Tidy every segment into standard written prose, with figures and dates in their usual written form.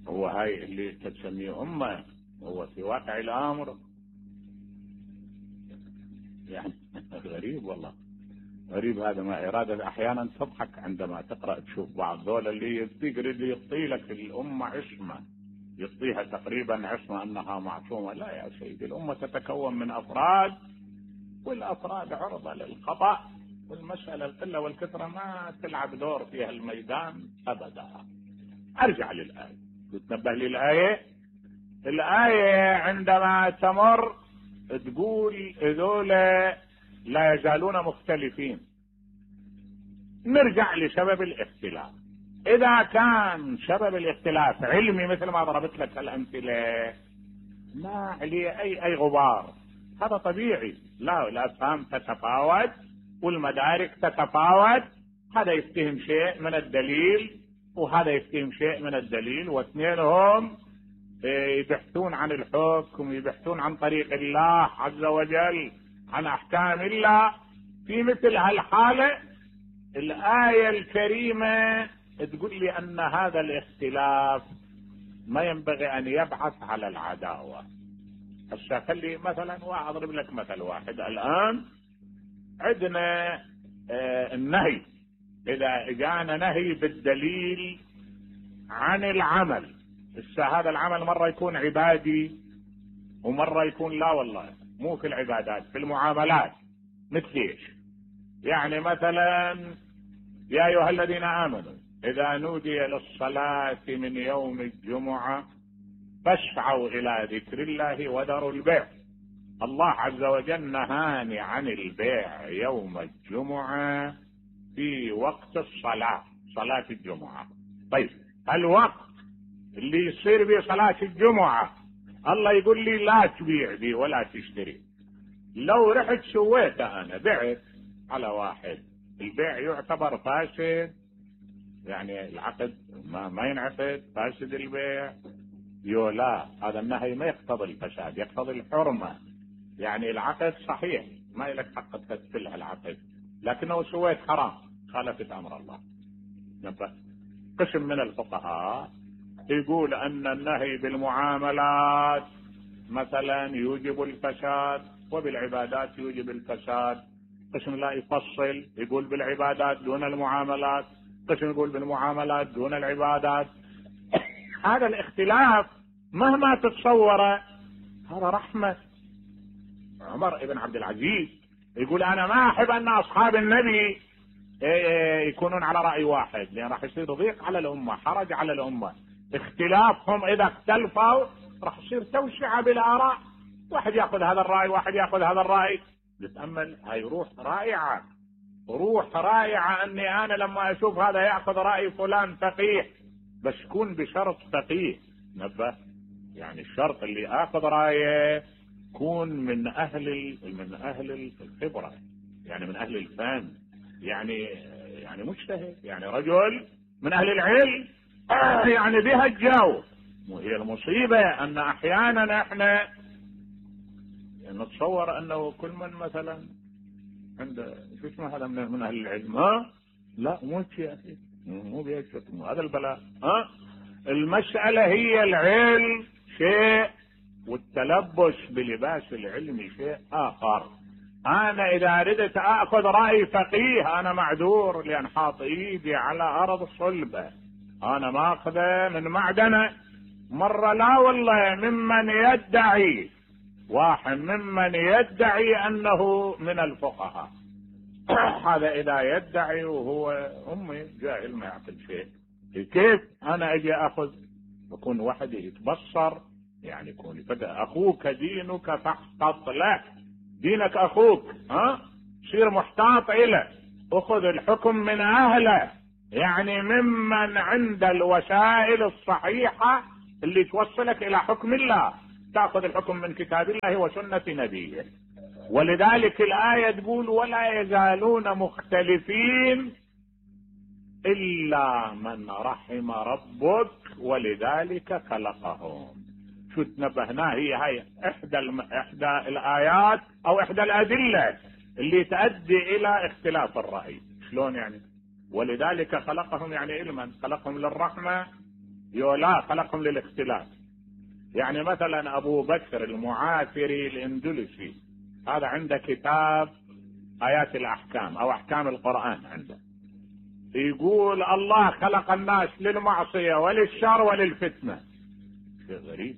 هو هاي اللي تسميه أمة، هو في واقع الأمر يعني غريب والله، غريب هذا. ما إرادة أحيانا تضحك عندما تقرأ تشوف بعض دول اللي يريد يعطي لك الأمة عصمة، يعطيها تقريبا عصمة أنها معصومة. لا يا سيدي، الأمة تتكون من أفراد، والأفراد عرضة للخطأ، والمسألة القلة والكثرة ما تلعب دور في الميدان أبدا. أرجع للآية، تتنبه للآية. الآية عندما تمر تقول هذول لا يزالون مختلفين. نرجع لسبب الاختلاف. إذا كان سبب الاختلاف علمي مثل ما ضربت لك الأمثلة، ما عليه أي غبار، هذا طبيعي. لا، الأفهام تتفاوت والمدارك تتفاوت، هذا يفتهم شيء من الدليل وهذا يفتهم شيء من الدليل، واثنينهم يبحثون عن الحكم، يبحثون عن طريق الله عز وجل، عن أحكام الله. في مثل هالحالة الآية الكريمة تقول لي أن هذا الاختلاف ما ينبغي أن يبعث على العداوة. هسه خلي مثلا وأضرب لك مثل واحد. الآن عندنا النهي، إذا جاءنا نهي بالدليل عن العمل، هذا العمل مرة يكون عبادي ومرة يكون لا والله مو في العبادات، في المعاملات. مثل ايش؟ يعني مثلا يا أيها الذين آمنوا إذا نودي للصلاة من يوم الجمعة فاسعوا إلى ذكر الله وذروا البيع. الله عز وجل نهاني عن البيع يوم الجمعة في وقت الصلاة، صلاة الجمعة. طيب الوقت اللي يصير به صلاة الجمعة الله يقول لي لا تبيع بي ولا تشتري. لو رحت سويت أنا بعت على واحد، البيع يعتبر فاسد، يعني العقد ما ينعقد، فاسد البيع. لا، هذا النهي ما يقتضي الفساد، يقتضي الحرمة. يعني العقد صحيح ما لك حق تفسد العقد، لكنه سويت حرام، خالفت أمر الله. قسم من الفقهاء يقول أن النهي بالمعاملات مثلا يوجب الفساد وبالعبادات يوجب الفساد. قسم لا يفصل، يقول بالعبادات دون المعاملات، قسم يقول بالمعاملات دون العبادات. هذا الاختلاف مهما تتصوره هذا رحمة. عمر بن عبد العزيز يقول أنا ما أحب أن أصحاب النبي يكونون على رأي واحد، لأن راح يصير ضيق على الأمة، حرج على الأمة. اختلافهم إذا اختلفوا راح يصير توسعة بالآراء، واحد يأخذ هذا الرأي واحد يأخذ هذا الرأي. نتأمل هاي روح رائعة، روح رائعة أني أنا لما أشوف هذا يأخذ رأي فلان فقيه، بس كون بشرط فقيه. نبه، يعني الشرط اللي أخذ رأيه كون من أهل الخبرة، يعني من أهل الفن، يعني مجتهد، يعني رجل من أهل العلم، يعني بها الجو. وهي المصيبة أن أحيانا احنا نتصور أنه كل من مثلا عنده شو اسمه هذا من أهل العلم، لا مو شيء، مو بيشتم، هذا البلاء. المسألة هي العلم شيء والتلبس بلباس العلم شيء آخر. أنا إذا أردت أخذ رأي فقيه أنا معذور، لأن حاط إيدي على أرض صلبة، أنا ما أخذه من معدنة. مرة لا والله ممن يدعي، واحد ممن يدعي أنه من الفقهاء، هذا إذا يدعي وهو أمي جاهل ما يعقل شيء، كيف أنا أجي أخذ؟ يكون وحدي يتبصر، يعني يكون بدأ أخوك دينك فاحتط له، دينك أخوك صير محتاط إله، أخذ الحكم من أهله، يعني ممن عند الوسائل الصحيحة اللي توصلك إلى حكم الله، تأخذ الحكم من كتاب الله وسنة نبيه. ولذلك الآية تقول ولا يزالون مختلفين إلا من رحم ربك ولذلك خلقهم. شو تنبهنا، هي إحدى الآيات أو إحدى الأدلة اللي تؤدي إلى اختلاف الرأي. شلون يعني؟ ولذلك خلقهم يعني علما، خلقهم للرحمة، لا، خلقهم للاختلاف. يعني مثلا ابو بكر المعافري الاندلسي، هذا عنده كتاب ايات الاحكام او احكام القرآن عنده، يقول الله خلق الناس للمعصية وللشر وللفتنة. شيء غريب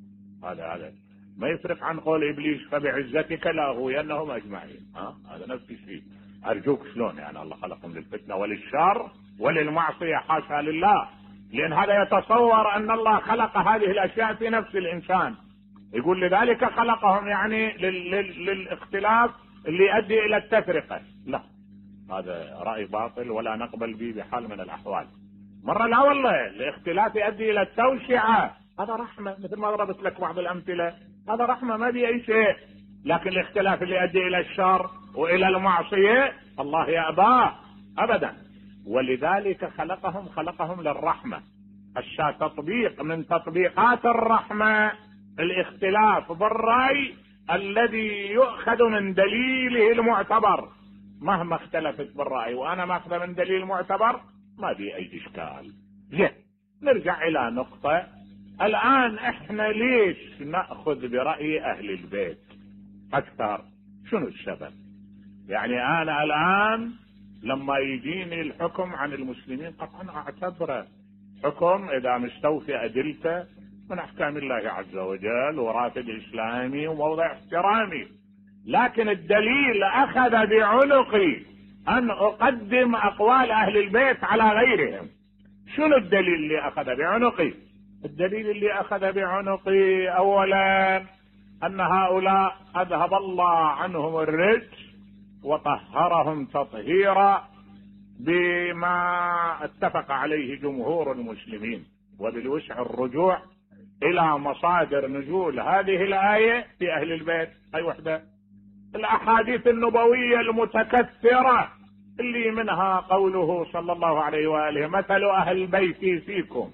هذا ما يفرق عن قول ابليس فبعزتك لاغوينهم اجمعين. هذا نفس الشيء. ارجوك شلون يعني الله خلقهم للفتنة وللشر وللمعصية؟ حاشا لله، لان هذا يتصور ان الله خلق هذه الاشياء في نفس الانسان، يقول لذلك خلقهم يعني للاختلاف اللي يؤدي الى التفرقة. لا، هذا رأي باطل ولا نقبل به بحال من الاحوال. مرة لا والله، الاختلاف يؤدي الى التوسعة، هذا رحمة، مثل ما ضربت لك بعض الامثلة، هذا رحمة ما بي اي شيء. لكن الاختلاف اللي يؤدي الى الشر والى المعصية الله يأباه ابدا. ولذلك خلقهم للرحمة. تطبيق من تطبيقات الرحمة الاختلاف بالرأي الذي يؤخذ من دليله المعتبر. مهما اختلفت بالرأي وانا ما اخذ من دليل معتبر ما بي اي اشكال. زين، نرجع الى نقطة. الان احنا ليش نأخذ برأي اهل البيت اكثر؟ شنو السبب؟ يعني انا الان لما يجيني الحكم عن المسلمين قطعا اعتبره حكم اذا مستوفي ادلته من احكام الله عز وجل ورافد اسلامي وموضع احترامي. لكن الدليل اخذ بعنقي ان اقدم اقوال اهل البيت على غيرهم. شنو الدليل اللي اخذ بعنقي؟ الدليل اللي اخذ بعنقي اولا ان هؤلاء اذهب الله عنهم الرجس وطهرهم تطهيرا بما اتفق عليه جمهور المسلمين، وبالوسع الرجوع الى مصادر نزول هذه الآية في اهل البيت. اي وحدة الاحاديث النبوية المتكثرة اللي منها قوله صلى الله عليه وآله مثل اهل بيتي فيكم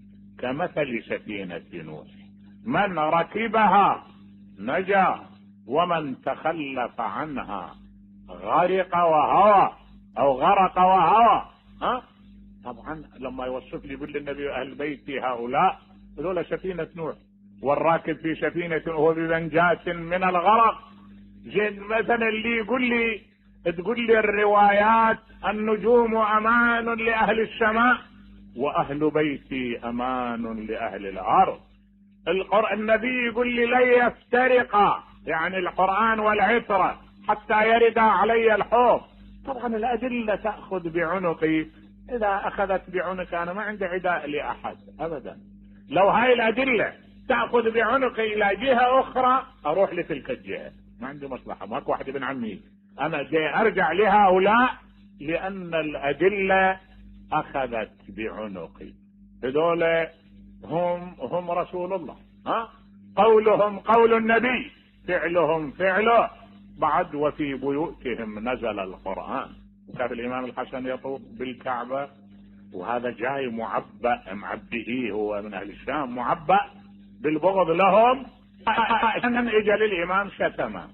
كمثل سفينة نوح من ركبها نجا ومن تخلف عنها غرق وهوى او غرق وهوى. طبعا لما يوصف لي يقول للنبي اهل بيتي هؤلاء هذول سفينة نوح، والراكب في سفينة وهو بمنجاة من الغرق. زين، مثلا اللي تقول لي الروايات النجوم امان لاهل السماء واهل بيتي امان لاهل الارض. النبي يقول لي لن يفترقا، يعني القرآن والعترة حتى يرد علي الحوض. طبعا الادلة تأخذ بعنقي. اذا اخذت بعنق انا ما عندي عداء لاحد ابدا. لو هاي الادلة تأخذ بعنقي الى جهة اخرى اروح لتلك الجهة، ما عندي مصلحة، ماكو واحد ابن عمي، انا جاي ارجع لهؤلاء لان الادلة اخذت بعنقي. هذول هم رسول الله، قولهم قول النبي، فعلهم فعله. بعد وفي بيوتهم نزل القرآن. وكان الامام الحسن يطوف بالكعبة وهذا جاي معبئه، هو من اهل الشام، معبأ بالبغض لهم. اجى للامام شتمه.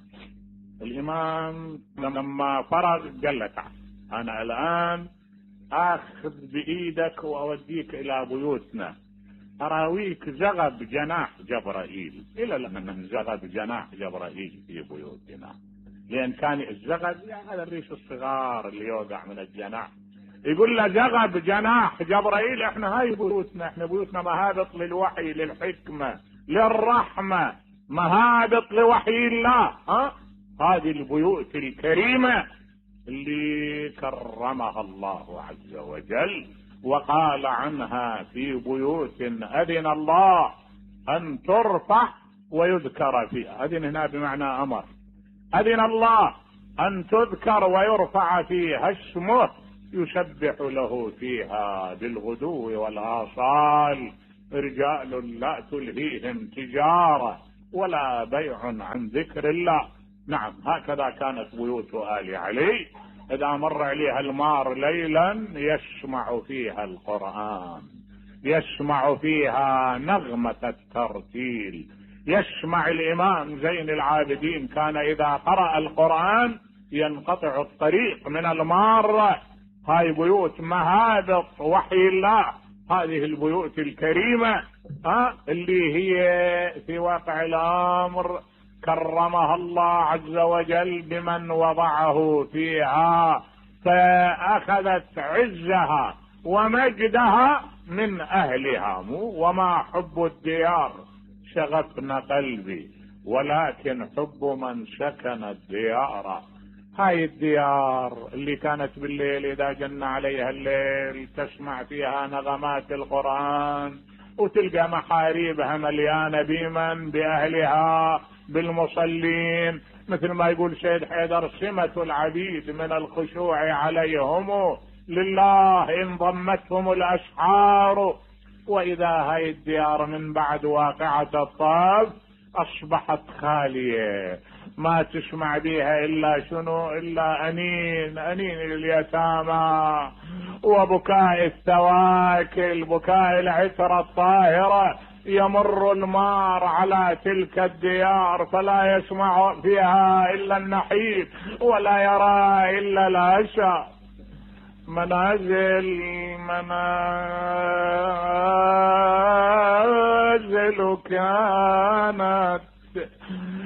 الامام لما فرغ قال له تعال انا الان اخذ بايدك واوديك الى بيوتنا اراويك زغب جناح جبرائيل. الى لمن زغب جناح جبرائيل في بيوتنا، لان كان الزغب يعني هذا الريش الصغار اللي يوقع من الجناح. يقول له زغب جناح جبرائيل، احنا هاي بيوتنا، احنا بيوتنا مهابط للوحي للحكمة للرحمة، مهابط لوحي الله. هذه البيوت الكريمة اللي كرمها الله عز وجل وقال عنها في بيوت أذن الله أن ترفع ويذكر فيها. أذن هنا بمعنى أمر. أذن الله أن تذكر ويرفع فيها اسمه يسبح له فيها بالغدو والآصال رجال لا تلهيهم تجارة ولا بيع عن ذكر الله. نعم، هكذا كانت بيوت آل علي. إذا مر عليها المار ليلا يسمع فيها القرآن، يسمع فيها نغمة الترتيل، يسمع الإمام زين العابدين كان إذا قرأ القرآن ينقطع الطريق من المارة. هاي بيوت مهابط وحي الله، هذه البيوت الكريمة اللي هي في واقع الأمر كرمها الله عز وجل بمن وضعه فيها، فأخذت عزها ومجدها من أهلها. وما حب الديار شغفنا قلبي، ولكن حب من سكن الديار. هاي الديار اللي كانت بالليل إذا جن عليها الليل تسمع فيها نغمات القرآن، وتلقى محاريبها مليانة بمن بأهلها بالمصلين، مثل ما يقول سيد حيدر: سمة العبيد من الخشوع عليهم لله إن ضمتهم الأسحار. وإذا هاي الديار من بعد واقعة الطاف أصبحت خالية، ما تسمع بها إلا شنو؟ إلا أنين اليتامى، وبكاء الثواكل، بكاء العترة الطاهرة. يمر المار على تلك الديار فلا يسمع فيها إلا النحيب ولا يرى إلا الأسى. منازل كانت